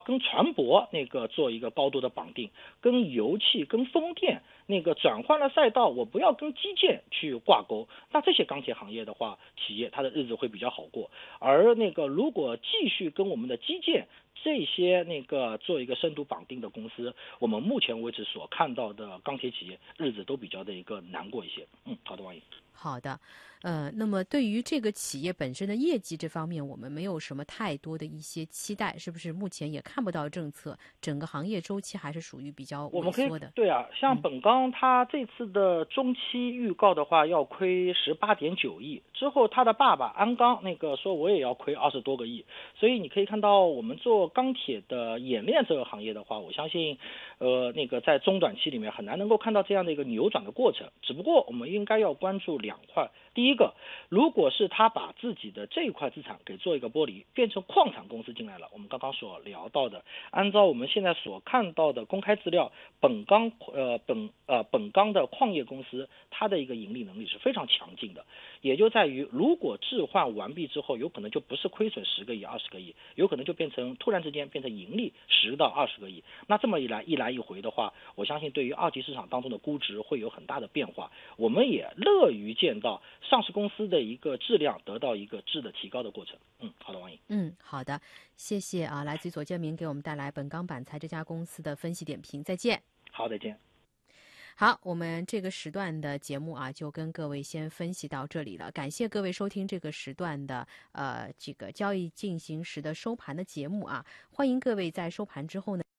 跟船舶那个做一个高度的绑定，跟油气、跟风电那个转换了赛道，我不要跟基建去挂钩。那这些钢铁行业的话，企业它的日子会比较好过。而那个如果继续跟我们的基建这些那个做一个深度绑定的公司，我们目前为止所看到的钢铁企业日子都比较的一个难过一些。好的，王毅。 好的，那么对于这个企业本身的业绩这方面，我们没有什么太多的一些期待，是不是？目前也看不到政策，整个行业周期还是属于比较我们可以萎缩的。 对啊，像本钢它这次的中期预告的话，要亏18.9亿，之后他的爸爸鞍钢那个说我也要亏20多个亿，所以你可以看到我们做钢铁的冶炼这个行业的话，我相信，那个在中短期里面很难能够看到这样的一个扭转的过程。只不过我们应该要关注两块，第一个，如果是他把自己的这一块资产给做一个剥离，变成矿产公司进来了，我们刚刚所聊到的，按照我们现在所看到的公开资料，本钢的矿业公司，它的一个盈利能力是非常强劲的，也就在于如果置换完毕之后，有可能就不是亏损10个亿、20个亿，有可能就变成突然之间变成盈利10到20个亿。那这么一来一回的话，我相信对于二级市场当中的估值会有很大的变化。我们也乐于见到上市公司的一个质量得到一个质的提高的过程。好的，王颖。 好的，谢谢啊，来自于左建明给我们带来本钢板材这家公司的分析点评，再见。 好，再见。 好，我们这个时段的节目啊，就跟各位先分析到这里了。感谢各位收听这个时段的这个交易进行时的收盘的节目啊，欢迎各位在收盘之后呢。